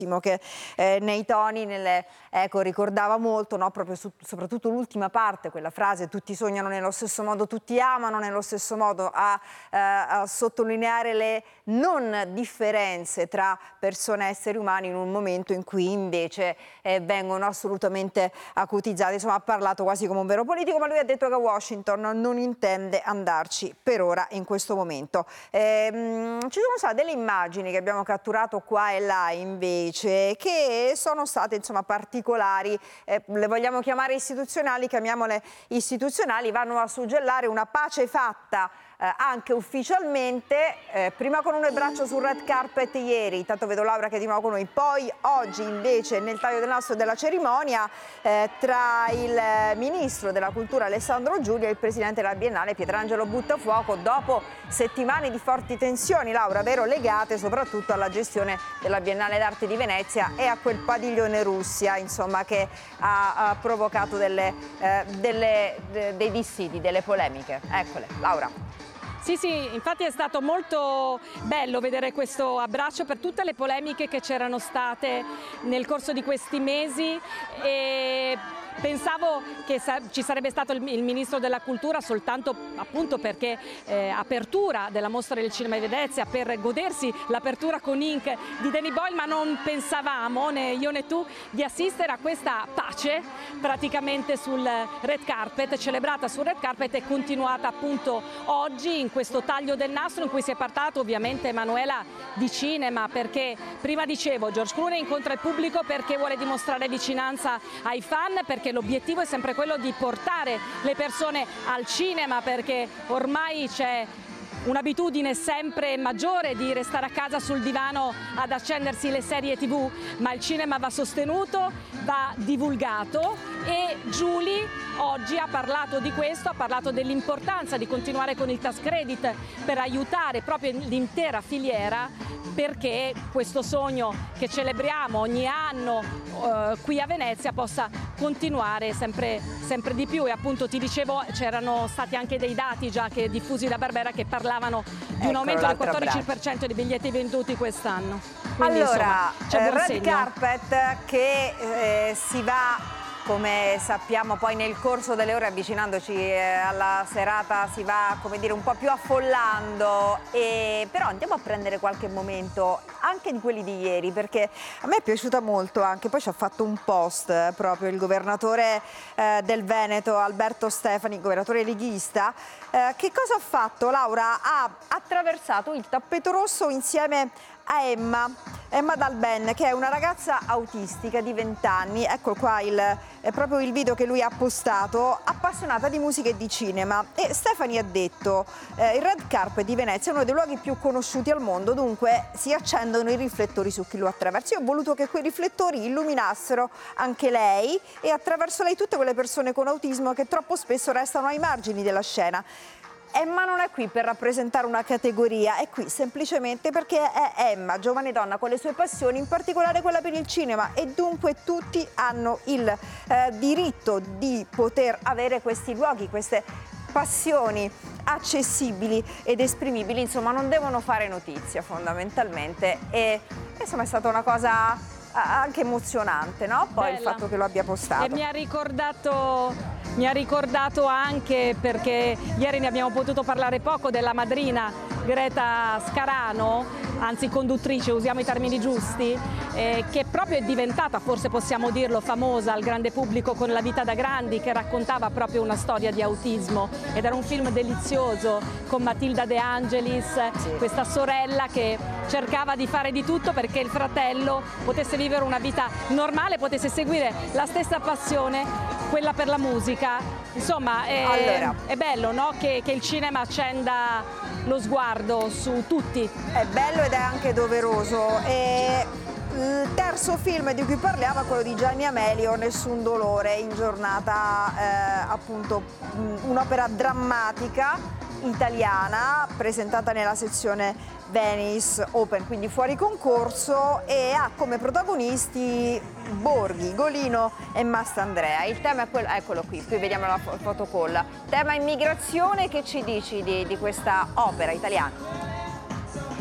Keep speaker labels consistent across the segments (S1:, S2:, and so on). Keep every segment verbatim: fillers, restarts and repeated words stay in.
S1: che eh, nei toni, nelle, ecco, ricordava molto, no? Proprio su, soprattutto l'ultima parte, quella frase tutti sognano nello stesso modo, tutti amano nello stesso modo, a, eh, a sottolineare le non differenze tra persone e esseri umani in un momento in cui invece eh, vengono assolutamente acutizzate. Insomma, ha parlato quasi come un vero politico, ma lui ha detto che a Washington non intende andarci per ora in questo momento. Eh, mh, ci sono state delle immagini che abbiamo catturato qua e là invece che sono state insomma particolari, eh, le vogliamo chiamare istituzionali, chiamiamole istituzionali, vanno a suggellare una pace fatta eh, anche ufficialmente, eh, prima con un abbraccio sul red carpet ieri, intanto vedo Laura che è di nuovo con noi, poi oggi invece nel taglio del nastro della cerimonia eh, tra il ministro della cultura Alessandro Giulia e il presidente della Biennale Pietrangelo Buttafuoco, dopo settimane di forti tensioni, Laura, vero, legate soprattutto alla gestione della Biennale d'Arte di Venezia e a quel padiglione Russia, insomma, che ha, ha provocato delle, eh, delle, de, dei dissidi, delle polemiche. Eccole, Laura.
S2: Sì, sì, infatti è stato molto bello vedere questo abbraccio per tutte le polemiche che c'erano state nel corso di questi mesi e pensavo che ci sarebbe stato il Ministro della Cultura soltanto appunto perché eh, apertura della Mostra del Cinema di Venezia, per godersi l'apertura con Ink di Danny Boyle, ma non pensavamo, né io né tu, di assistere a questa pace praticamente sul red carpet, celebrata sul red carpet e continuata appunto oggi in questo taglio del nastro in cui si è parlato ovviamente, Emanuela, di cinema, perché prima dicevo George Clooney incontra il pubblico perché vuole dimostrare vicinanza ai fan, perché l'obiettivo è sempre quello di portare le persone al cinema, perché ormai c'è un'abitudine sempre maggiore di restare a casa sul divano ad accendersi le serie tv, ma il cinema va sostenuto, va divulgato e Giulia oggi ha parlato di questo, ha parlato dell'importanza di continuare con il tax credit per aiutare proprio l'intera filiera, perché questo sogno che celebriamo ogni anno eh, qui a Venezia possa continuare sempre, sempre di più. E appunto ti dicevo, c'erano stati anche dei dati già che diffusi da Barbera che parlavano di un
S1: ecco,
S2: aumento del quattordici per cento dei biglietti venduti quest'anno.
S1: Allora,
S2: insomma,
S1: eh, red
S2: segno.
S1: carpet che eh, si va, come sappiamo poi nel corso delle ore, avvicinandoci eh, alla serata, si va, come dire, un po' più affollando, e però andiamo a prendere qualche momento anche di quelli di ieri, perché a me è piaciuta molto anche, poi ci ha fatto un post eh, proprio il governatore eh, del Veneto, Alberto Stefani, governatore leghista. Eh, che cosa ha fatto, Laura? Ha attraversato il tappeto rosso insieme a Emma, Emma Dalben, che è una ragazza autistica di venti anni, ecco qua il, è proprio il video che lui ha postato, appassionata di musica e di cinema. E Stefani ha detto, eh, il red carpet di Venezia è uno dei luoghi più conosciuti al mondo, dunque si accendono i riflettori su chi lo attraversa. Io ho voluto che quei riflettori illuminassero anche lei e attraverso lei tutte quelle persone con autismo che troppo spesso restano ai margini della scena. Emma non è qui per rappresentare una categoria, è qui semplicemente perché è Emma, giovane donna con le sue passioni, in particolare quella per il cinema, e dunque tutti hanno il eh, diritto di poter avere questi luoghi, queste passioni accessibili ed esprimibili, insomma non devono fare notizia fondamentalmente, e insomma è stata una cosa anche emozionante, no? Poi
S2: Bella.
S1: Il fatto che lo abbia postato.
S2: E mi ha ricordato, mi ha ricordato anche, perché ieri ne abbiamo potuto parlare poco, della madrina Greta Scarano, anzi conduttrice, usiamo i termini giusti, eh, che proprio è diventata, forse possiamo dirlo, famosa al grande pubblico con La vita da grandi, che raccontava proprio una storia di autismo, ed era un film delizioso con Matilda De Angelis, sì. Questa sorella che cercava di fare di tutto perché il fratello potesse vivere una vita normale, potesse seguire la stessa passione, quella per la musica. Insomma, è, allora. è bello, no? che, che il cinema accenda lo sguardo su tutti.
S1: È bello ed è anche doveroso. E il terzo film di cui parliamo è quello di Gianni Amelio, Nessun dolore, in giornata, eh, appunto un'opera drammatica italiana presentata nella sezione Venice Open, quindi fuori concorso, e ha come protagonisti Borghi, Golino e Mastandrea. Il tema è quello, eccolo qui, qui vediamo la fotocolla. Tema immigrazione, che ci dici di, di questa opera italiana?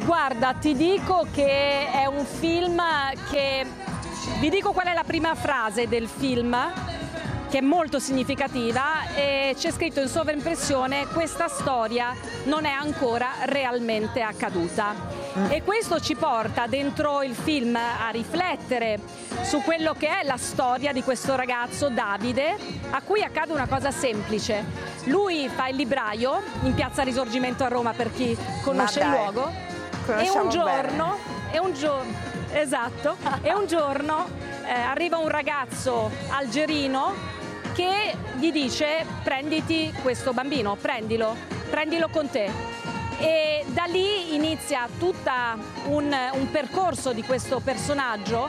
S2: Guarda, ti dico che è un film che... Vi dico qual è la prima frase del film, che è molto significativa, e c'è scritto in sovraimpressione: questa storia non è ancora realmente accaduta. E questo ci porta dentro il film a riflettere su quello che è la storia di questo ragazzo Davide, a cui accade una cosa semplice. Lui fa il libraio in Piazza Risorgimento a Roma, per chi conosce il luogo, e un giorno, e un giorno, esatto, e un giorno eh, arriva un ragazzo algerino che gli dice: prenditi questo bambino, prendilo, prendilo con te. E da lì inizia tutto un, un percorso di questo personaggio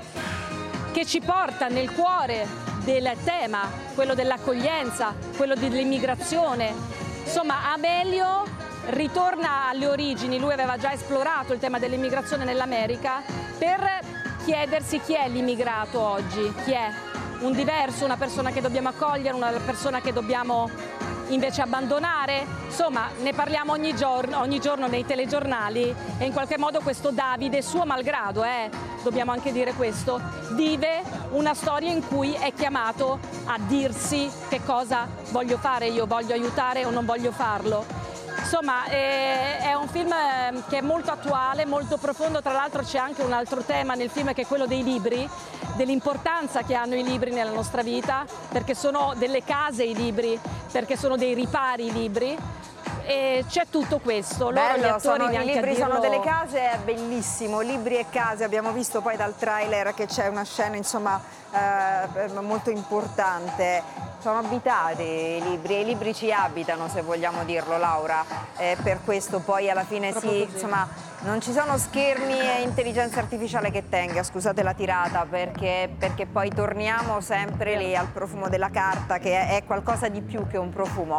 S2: che ci porta nel cuore del tema, quello dell'accoglienza, quello dell'immigrazione. Insomma, Amelio ritorna alle origini. Lui aveva già esplorato il tema dell'immigrazione nell'America per chiedersi chi è l'immigrato oggi, chi è un diverso, una persona che dobbiamo accogliere, una persona che dobbiamo invece abbandonare. Insomma, ne parliamo ogni giorno, ogni giorno nei telegiornali, e in qualche modo questo Davide, suo malgrado, eh, dobbiamo anche dire questo, vive una storia in cui è chiamato a dirsi: che cosa voglio fare io, voglio aiutare o non voglio farlo. Insomma, è un film che è molto attuale, molto profondo. Tra l'altro c'è anche un altro tema nel film, che è quello dei libri, dell'importanza che hanno i libri nella nostra vita, perché sono delle case i libri, perché sono dei ripari i libri. E c'è tutto questo. Loro,
S1: Bello,
S2: gli attori,
S1: sono, i libri
S2: dirlo...
S1: sono delle case, è bellissimo, libri e case. Abbiamo visto poi dal trailer che c'è una scena, insomma, eh, molto importante. Sono abitati i libri, e i libri ci abitano, se vogliamo dirlo, Laura. Eh, per questo poi alla fine sì, insomma, non ci sono schermi e intelligenza artificiale che tenga, scusate la tirata, perché, perché poi torniamo sempre lì al profumo della carta, che è qualcosa di più che un profumo.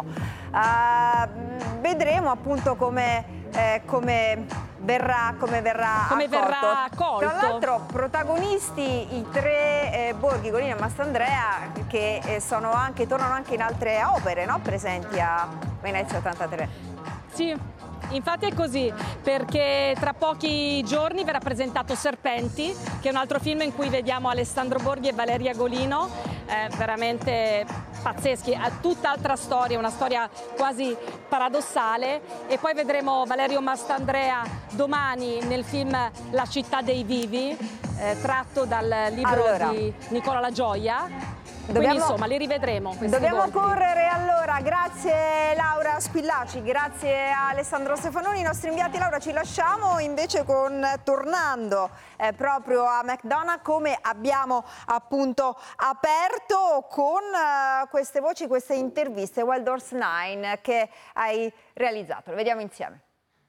S1: Uh, vedremo appunto come, eh, come verrà, come verrà
S2: come
S1: accolto.
S2: verrà accolto.
S1: Tra l'altro protagonisti i tre eh, Borghi, Golino e Mastandrea, che eh, sono anche, tornano anche in altre opere, no? Presenti a Venezia ottantatré.
S2: Sì, infatti è così, perché tra pochi giorni verrà presentato Serpenti, che è un altro film in cui vediamo Alessandro Borghi e Valeria Golino, eh, veramente pazzeschi, è tutt'altra storia, una storia quasi paradossale. E poi vedremo Valerio Mastandrea domani nel film La città dei vivi, eh, tratto dal libro allora. di Nicola La Gioia. Dobbiamo, Quindi insomma li rivedremo.
S1: Dobbiamo
S2: borghi.
S1: correre allora, grazie Laura Squillaci, grazie a Alessandro Stefanoni, i nostri inviati. Laura, ci lasciamo invece con, tornando eh, proprio a McDonagh, come abbiamo appunto aperto con uh, queste voci, queste interviste, Wild Horse Nine, che hai realizzato. Lo vediamo insieme.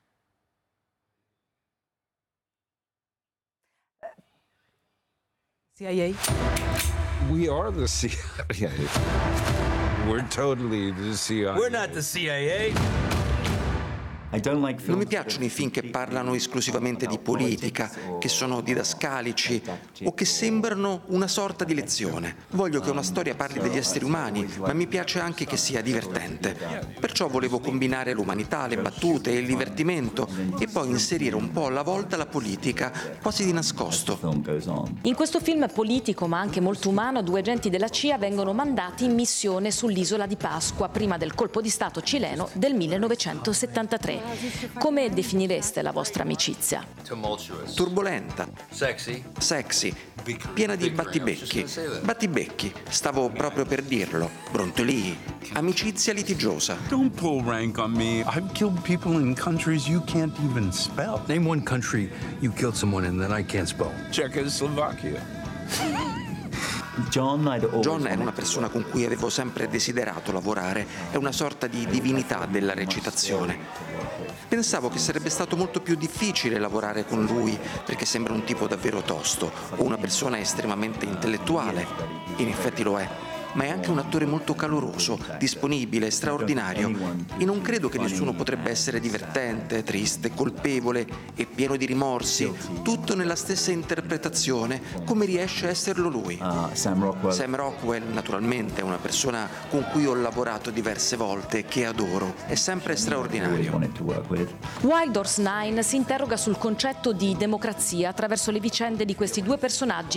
S3: C I A?
S4: We are the C I A. We're totally the C I A.
S5: We're not the C I A.
S6: Non mi piacciono i film che parlano esclusivamente di politica, che sono didascalici o che sembrano una sorta di lezione. Voglio che una storia parli degli esseri umani, ma mi piace anche che sia divertente. Perciò volevo combinare l'umanità, le battute e il divertimento, e poi inserire un po' alla volta la politica, quasi di nascosto.
S3: In questo film politico, ma anche molto umano, due agenti della C I A vengono mandati in missione sull'isola di Pasqua prima del colpo di Stato cileno del millenovecentosettantatré. Come definireste la vostra amicizia?
S6: Turbolenta,
S5: Sexy.
S6: sexy, piena di battibecchi. Battibecchi, stavo proprio per dirlo. Brontolii, amicizia litigiosa.
S7: Don't pull rank on me. I've killed people in countries you can't even spell.
S5: Name one country you killed someone in that I can't spell.
S7: Czechoslovakia.
S6: John è una persona con cui avevo sempre desiderato lavorare, è una sorta di divinità della recitazione. Pensavo che sarebbe stato molto più difficile lavorare con lui, perché sembra un tipo davvero tosto, o una persona estremamente intellettuale. In effetti lo è. ma è anche un attore molto caloroso, disponibile, straordinario. E non credo che nessuno potrebbe essere divertente, triste, colpevole e pieno di rimorsi, tutto nella stessa interpretazione, come riesce a esserlo lui.
S8: Uh, Sam Rockwell.
S6: Sam Rockwell, naturalmente, è una persona con cui ho lavorato diverse volte, che adoro, è sempre straordinario.
S3: Wild Horse Nine si interroga sul concetto di democrazia attraverso le vicende di questi due personaggi